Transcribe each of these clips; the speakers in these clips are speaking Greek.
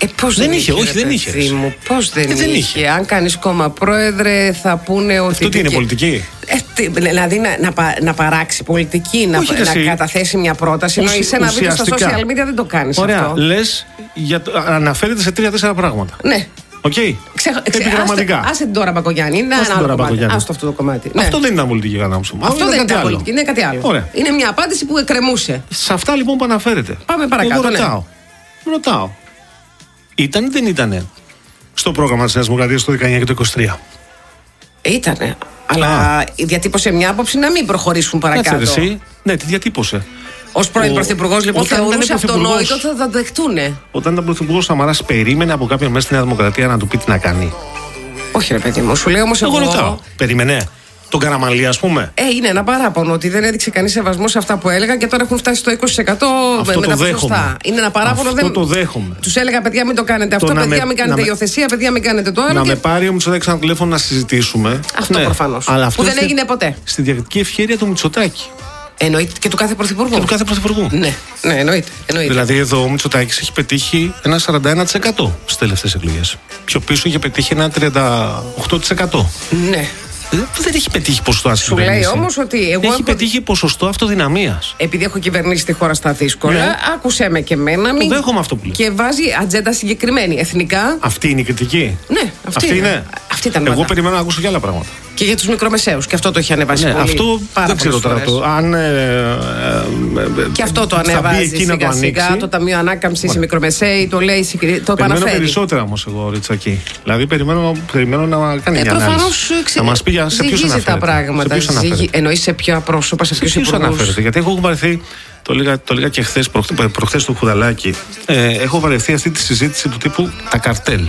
Πώς δεν είχε, όχι, δεν είχε. Πώς δεν είχε. Αν κάνεις κόμμα πρόεδρε, θα πούνε ότι. Αυτό τι είναι, πολιτική? Δηλαδή να παράξει πολιτική, να καταθέσει μια πρόταση. Ενώ είσαι ένα βίντεο στα social media δεν το κάνεις αυτό. Ωραία, λες, αναφέρεται σε 3-4 πράγματα. Ναι. Okay. Επιγραμματικά. Άσε την τώρα Μπακογιάννη. Είναι ένα άλλο κομμάτι. Άστο αυτό το κομμάτι. Αυτό δεν ήταν πολιτική, για να μου. Αυτό δεν ήταν πολιτική, είναι κάτι άλλο. Ωραία. Είναι μια απάντηση που εκκρεμούσε. Σε αυτά λοιπόν που αναφέρεται. Πάμε παρακάτω. Εγώ ρωτάω. Ήταν ή δεν ήτανε στο πρόγραμμα της Νέας Δημοκρατίας το 19 και το 23? Ήτανε. Αλλά διατύπωσε μια άποψη να μην προχωρήσουν παρακάτω. Κάτσε εσύ. Ναι, τη διατύπωσε. Ως πρώην πρωθυπουργός, λοιπόν, θεωρούσε αυτονόητο ότι θα τα δεχτούνε. Όταν ήταν πρωθυπουργός, Σαμαράς περίμενε από κάποιον μέσα στη Νέα Δημοκρατία να του πει τι να κάνει? Όχι, ρε παιδί μου, σου λέει όμως εγώ. Ρωτάω. Περίμενε. Τον Καραμανλή, ας πούμε. Είναι ένα παράπονο ότι δεν έδειξε κανείς σεβασμό σε αυτά που έλεγα και τώρα έχουν φτάσει στο 20% με τα ποσοστά. Είναι ένα παράπονο. Αυτό το δέχομαι. Τους έλεγα, παιδιά, μην το κάνετε αυτό, παιδιά, μην κάνετε υιοθεσία, παιδιά, μην κάνετε το ένα. Να με πάρει ο Μητσοτάκης ένα τηλέφωνο να συζητήσουμε. Αυτό προφανώς. Που δεν έγινε ποτέ. Στη διακριτική ευχέρεια του Μητσοτάκη. Εννοείται και του κάθε πρωθυπουργού. Ναι, εννοείται. Δηλαδή εδώ ο Μητσοτάκης έχει πετύχει ένα 41% στις τελευταίες εκλογές. Πιο πίσω είχε πετύχει ένα 38%. Ναι. Δεν έχει πετύχει ποσοστό ασφαλείας. Σου λέει όμως ότι εγώ. Έχει πετύχει ποσοστό αυτοδυναμίας. Επειδή έχω κυβερνήσει τη χώρα στα δύσκολα, άκουσέ με και εμένα. Το δέχομαι αυτό που λέει. Και βάζει ατζέντα συγκεκριμένη. Εθνικά. Αυτή είναι η κριτική. Ναι, αυτή είναι. Αυτή ήταν. Εγώ περιμένω να ακούσω και άλλα πράγματα. Και για τους μικρομεσαίους. Και αυτό το έχει ανεβάσει πολύ. Αυτό δεν ξέρω τώρα. Και αυτό το ανεβάζει σιγά-σιγά. Το Ταμείο Ανάκαμψης, οι μικρομεσαίοι, το λέει, το επαναφέρει. Περιμένω περισσότερα όμως εγώ, Ριτσακή. Δηλαδή περιμένω να κάνει μια ανάλυση. Να μας πει σε ποιους αναφέρεται. Τα πράγματα. Εννοείς σε ποια πρόσωπα, σε ποιους υπουργούς? Αναφέρεται. Γιατί έχω βαρεθεί, το έλεγα και προχθές του Χουδαλάκη, έχω βαρεθεί αυτή τη συζήτηση του τύπου τα καρτέλ.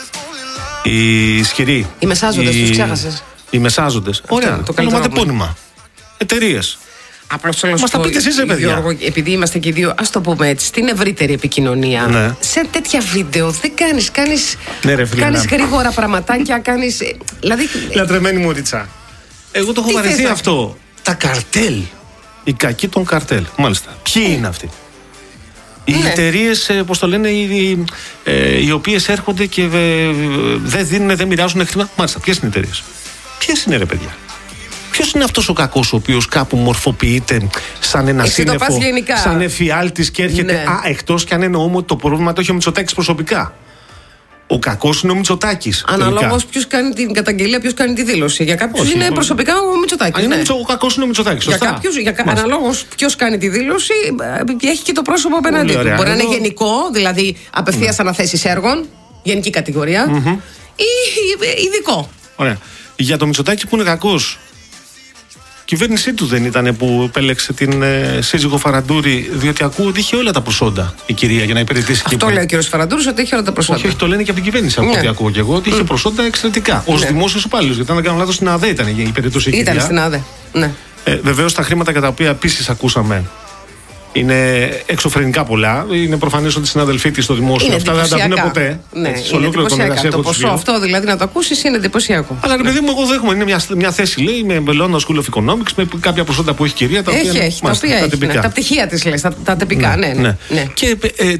Οι ισχυροί. Οι μεσάζοντες, τους ξέχασες. Οι μεσάζοντες. Ωραία, το καλωματεπώνυμα. Εταιρείες. Απλώς θέλω να σου πω, Γιώργο, επειδή είμαστε και οι δύο, ας το πούμε έτσι, στην ευρύτερη επικοινωνία. Ναι. Σε τέτοια βίντεο δεν κάνεις γρήγορα πραγματάκια, κάνεις. Δηλαδή. Λατρεμένη μου Ρίτσα. Εγώ το έχω βαρεθεί αυτό. Τα καρτέλ. Οι κακοί των καρτέλ. Μάλιστα. Ποιοι είναι αυτοί? Οι εταιρείες, πώς το λένε, οι οποίες έρχονται και δεν δίνουν, δεν μοιράζουν χρήματα. Μάλιστα, ποιες είναι οι εταιρείες? Ποιες είναι, ρε παιδιά? Ποιος είναι αυτός ο κακός ο οποίος κάπου μορφοποιείται σαν ένα σύννεφο, σαν εφιάλτης και έρχεται? Ναι. Εκτός κι αν εννοούμε ότι το πρόβλημα το έχει ο Μητσοτάκης προσωπικά. Ο κακός είναι ο Μητσοτάκης. Αναλόγως ποιος κάνει την καταγγελία, ποιος κάνει τη δήλωση. Για κάποιους είναι προσωπικά ο Μητσοτάκης. Ο κακός είναι ο Μητσοτάκης. Αναλόγως ποιος κάνει τη δήλωση, έχει και το πρόσωπο απέναντί του. Μπορεί να είναι γενικό, δηλαδή απευθείας αναθέσεις έργων, γενική κατηγορία, ή ειδικό. Ωραία. Για το Μητσοτάκη που είναι κακός, η κυβέρνησή του δεν ήταν που επέλεξε την σύζυγο Φαραντούρη, διότι ακούω ότι είχε όλα τα προσόντα η κυρία για να υπηρετήσει. Αυτό λέει ο κύριος Φαραντούρης, ότι είχε όλα τα προσόντα. Όχι, το λένε και από την κυβέρνηση. Από ό,τι ακούω και εγώ, ότι είχε προσόντα εξαιρετικά. Ως δημόσιος υπάλληλος. Γιατί αν δεν κάνω λάθος, στην ΑΔΕ ήταν η υπηρετούσα η κυρία. Ήταν στην ΑΔΕ. Ναι. Βεβαίως τα χρήματα για τα οποία επίσης ακούσαμε είναι εξωφρενικά πολλά. Είναι προφανές ότι οι συναδελφοί της στο δημόσιο αυτά δεν τα δουν ποτέ. Ναι, το ποσό αυτό δηλαδή να το ακούσεις είναι εντυπωσιακό. Αλλά ρε παιδί μου, εγώ δέχομαι. Είναι μια θέση, λέει, με London School of Economics, με κάποια προσόντα που έχει η κυρία. Τα πτυχία της, λες, τα τυπικά. Ναι. Και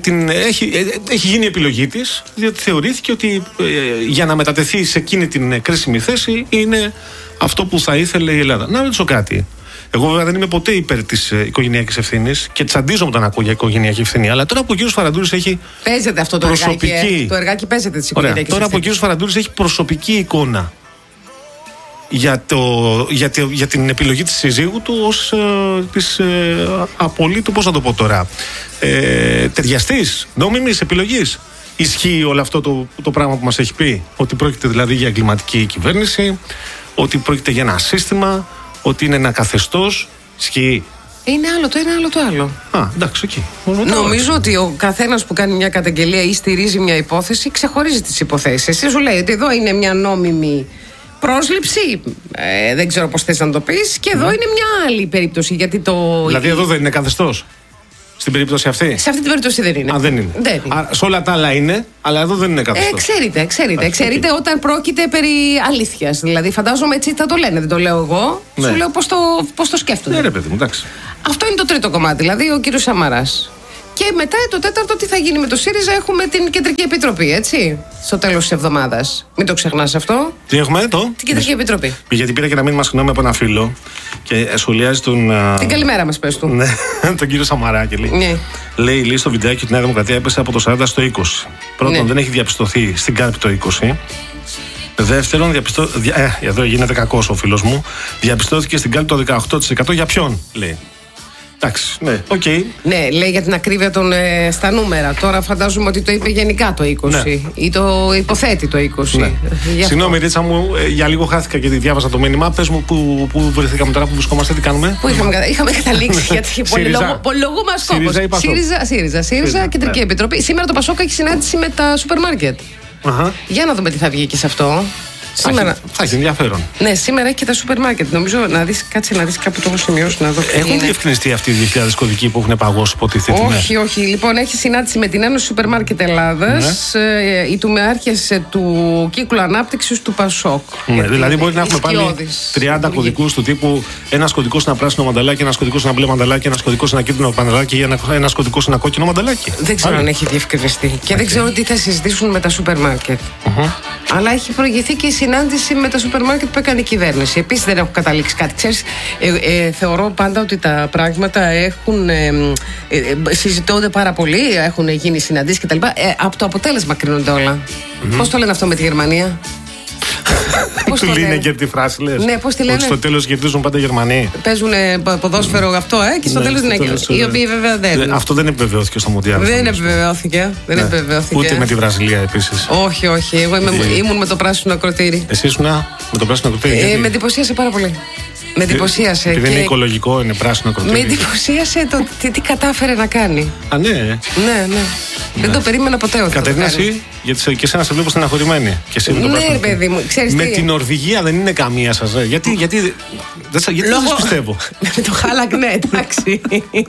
έχει γίνει η επιλογή της, διότι θεωρήθηκε ότι για να μετατεθεί σε εκείνη την κρίσιμη θέση είναι αυτό που θα ήθελε η Ελλάδα. Να ρωτήσω κάτι. Εγώ βέβαια δεν είμαι ποτέ υπέρ της οικογενειακής ευθύνης και τσαντίζομαι όταν ακούω για οικογενειακή ευθύνη. Αλλά τώρα που ο κύριος Φαραντούρης έχει. Παίζεται αυτό το εργάκι. Το εργάκι παίζεται της οικογενειακής ευθύνης. Τώρα που ο κύριος Φαραντούρης έχει προσωπική εικόνα για την επιλογή της συζύγου του ως της απολύτου, πώς θα το πω τώρα, ταιριαστής, νόμιμης επιλογής. Ισχύει όλο αυτό το πράγμα που μας έχει πει? Ότι πρόκειται δηλαδή για εγκληματική κυβέρνηση, ότι πρόκειται για ένα σύστημα, ότι είναι ένα καθεστώς. Ισχύει? Είναι άλλο το ένα, άλλο το άλλο. Εντάξει, Νομίζω ότι ο καθένας που κάνει μια καταγγελία ή στηρίζει μια υπόθεση ξεχωρίζει τις υποθέσεις. Εσύ σου λέει ότι εδώ είναι μια νόμιμη πρόσληψη, δεν ξέρω πώς θες να το πεις, και εδώ είναι μια άλλη περίπτωση. Γιατί δηλαδή εδώ δεν είναι καθεστώς? Στην περίπτωση αυτή? Σε αυτή την περίπτωση δεν είναι. Δεν είναι. Σε όλα τα άλλα είναι, αλλά εδώ δεν είναι καθεστώς. Ξέρετε όταν πρόκειται περί αλήθειας. Δηλαδή, φαντάζομαι έτσι θα το λένε, δεν το λέω εγώ. Ναι. Σου λέω πώς το σκέφτονται. Ναι, ρε παιδί μου, εντάξει. Αυτό είναι το τρίτο κομμάτι. Δηλαδή, ο κύριος Σαμαράς Και μετά το τέταρτο, τι θα γίνει με το ΣΥΡΙΖΑ? Έχουμε την Κεντρική Επιτροπή, έτσι. Στο τέλος της εβδομάδας. Μην το ξεχνάς αυτό. Τι έχουμε, την Κεντρική Επιτροπή. Γιατί πήρα και ένα μήνυμα, συγγνώμη, από ένα φίλο και σχολιάζει τον. Την καλημέρα μας, πες του. Ναι, τον κύριο Σαμαράκη. Λέει στο βιντεάκι ότι η Νέα Δημοκρατία έπεσε από το 40 στο 20. Πρώτον, δεν έχει διαπιστωθεί στην κάλπη το 20. Δεύτερον, εδώ γίνεται κακός ο φίλος μου. Διαπιστώθηκε στην κάλπη το 18%. Για ποιον, λέει. Εντάξει, ναι, οκ. Ναι, λέει για την ακρίβεια στα νούμερα. Τώρα φαντάζομαι ότι το είπε γενικά το 20 ή το υποθέτει το 20. Ναι. Συγγνώμη, Ρίτσα μου, για λίγο χάθηκα και διάβασα το μήνυμα. Πες μου πού βρεθήκαμε τώρα, που βρισκόμαστε, τι κάνουμε? Πού είχαμε καταλήξει, γιατί πολυλογούμαστε κόπος. ΣΥΡΙΖΑ, Κεντρική Επιτροπή. Σήμερα το Πασόκ έχει συνάντηση με τα σούπερ μάρκετ. Για να δούμε τι θα βγει και σε αυτό. Σήμερα. Θα έχει ενδιαφέρον. Ναι, σήμερα έχει και τα σούπερ μάρκετ. Νομίζω να δεις κάπου το έχω σημειώσει να δω. Έχουν διευκρινιστεί αυτοί οι 2.000 κωδικοί που έχουν παγώσει, υποτίθεται? Όχι. Λοιπόν, έχει συνάντηση με την Ένωση Σούπερ Μάρκετ Ελλάδας, οι τουμεάρχες του κύκλου ανάπτυξης του Πασόκ. Δηλαδή, μπορεί να έχουμε πάλι 30 κωδικούς του τύπου ένας κωδικός είναι ένα πράσινο μανταλάκι, ένας κωδικός είναι ένα μπλε μανταλάκι, ένας κωδικός είναι ένα κίτρινο μανταλάκι ή ένας κωδικός είναι ένα κόκκινο μανταλάκι. Δεν ξέρω αν έχει διευκρινιστεί. Και δεν ξέρω τι θα συζητήσουν με τα σούπερ μάρκετ. Αλλά έχει προηγηθεί και η συνάντηση με τα σούπερ μάρκετ που έκανε η κυβέρνηση. Επίσης δεν έχω καταλήξει κάτι. Ξέρεις, θεωρώ πάντα ότι τα πράγματα συζητώνται πάρα πολύ, έχουν γίνει συναντήσεις κτλ. Από το αποτέλεσμα κρίνονται όλα. Πώς το λένε αυτό με τη Γερμανία? Του λένε και τη φράση, λες? Ναι, πώς τη λένε? Ότι στο τέλος κερδίζουν πάντα οι Γερμανοί. Παίζουν ποδόσφαιρο αυτό, και στο τέλος δεν έγινε. Οι οποίοι βέβαια δεν. Αυτό δεν επιβεβαιώθηκε στο Μουντιάλ. Δεν επιβεβαιώθηκε. Ούτε με τη Βραζιλία επίσης. Όχι. Εγώ ήμουν με το πράσινο ακροτήρι. Εσύ ήσουν με το πράσινο ακροτήρι? Με εντυπωσίασε πάρα πολύ. Με εντυπωσίασε. Επειδή είναι οικολογικό, είναι πράσινο ακροτήρι. Με εντυπωσίασε το τι κατάφερε να κάνει. Α, ναι. Ναι. Δεν το περίμενα ποτέ ότι. Κατερίνα, εσύ, γιατί και εσένα σε βλέπω στεναχωρημένη. Ναι, παιδί μου, ξέρεις με την Νορβηγία δεν είναι καμία σας. Γιατί δεν σας πιστεύω. Με το Χάλακ, ναι, εντάξει.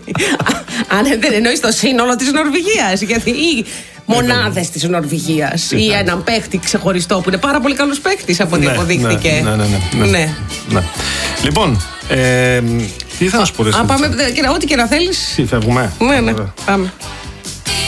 Αν δεν εννοείς το σύνολο της Νορβηγίας. Γιατί μονάδες της Νορβηγίας ή έναν παίχτη ξεχωριστό που είναι πάρα πολύ καλός παίχτης από ό,τι αποδείχθηκε. Ναι. Λοιπόν, τι θα σου πω? Πάμε, ό,τι και να θέλεις. Τι, φεύγουμε? Ναι, πάμε.